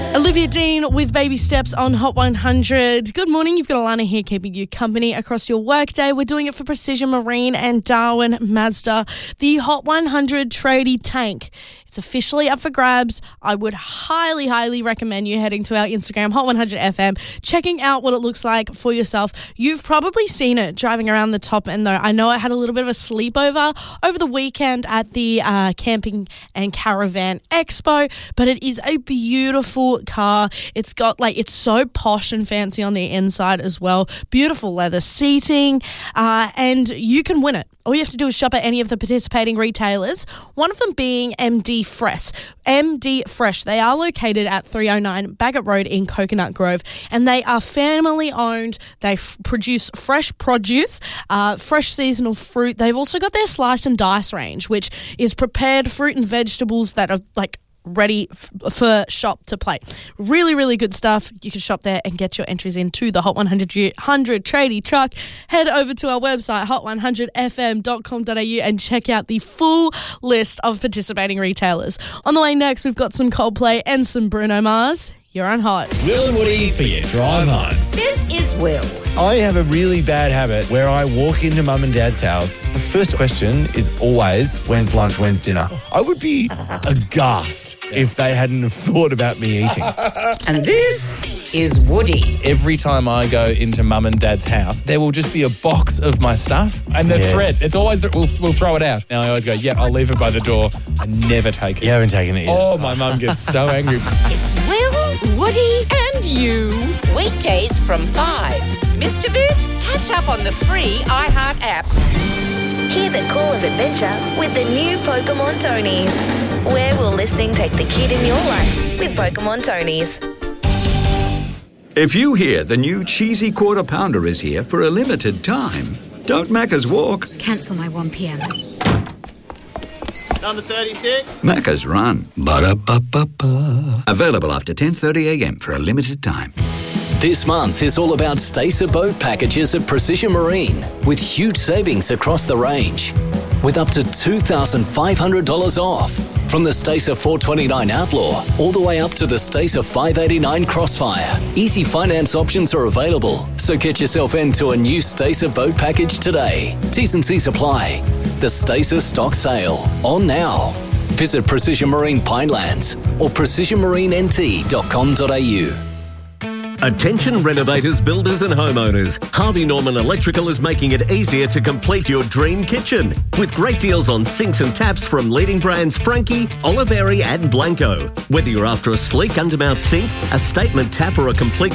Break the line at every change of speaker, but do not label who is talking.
Olivia Dean with Baby Steps on Hot 100. Good morning. You've got Alana here keeping you company across your workday. We're doing it for Precision Marine and Darwin Mazda. The Hot 100 tradie tank. It's officially up for grabs. I would highly, highly recommend you heading to our Instagram, Hot100FM, checking out what it looks like for yourself. You've probably seen it driving around the top end, though. I know I had a little bit of a sleepover over the weekend at the Camping and Caravan Expo, but it is a beautiful car. It's got, it's so posh and fancy on the inside as well. Beautiful leather seating, and you can win it. All you have to do is shop at any of the participating retailers, one of them being MD Fresh. MD Fresh. They are located at 309 Bagot Road in Coconut Grove, and they are family owned. They produce fresh produce, fresh seasonal fruit. They've also got their slice and dice range, which is prepared fruit and vegetables that are ready for shop to plate. Really, really good stuff. You can shop there and get your entries into the Hot 100 tradie truck. Head over to our website, hot100fm.com.au, and check out the full list of participating retailers. On the way next, we've got some Coldplay and some Bruno Mars. You're on Hot.
Will and Woody for your drive home.
This is Will.
I have a really bad habit where I walk into Mum and Dad's house. The first question is always, when's lunch, when's dinner? I would be aghast if they hadn't thought about me eating.
And this is Woody.
Every time I go into Mum and Dad's house, there will just be a box of my stuff and the thread. It's always that we'll throw it out. Now I always go, I'll leave it by the door. I never take it.
You haven't taken it yet.
Oh, my mum gets so angry.
It's Will, Woody and you. Weekdays from 5. Mr. Boot, catch up on the free iHeart app.
Hear the call of adventure with the new Pokemon Tonies. Where will listening take the kid in your life with Pokemon Tonies?
If you hear the new cheesy quarter pounder is here for a limited time, don't Macca's walk.
Cancel my 1 p.m.
Number 36.
Macca's run. Ba-da-ba-ba-ba. Available after 10:30 a.m. for a limited time.
This month is all about Stacer boat packages at Precision Marine with huge savings across the range. With up to $2,500 off. From the Stacer 429 Outlaw all the way up to the Stacer 589 Crossfire. Easy finance options are available, so get yourself into a new Stacer boat package today. T's and C's apply. The Stacer stock sale, on now. Visit Precision Marine Pinelands or precisionmarinent.com.au.
Attention renovators, builders and homeowners. Harvey Norman Electrical is making it easier to complete your dream kitchen. With great deals on sinks and taps from leading brands Frankie, Oliveri and Blanco. Whether you're after a sleek undermount sink, a statement tap or a complete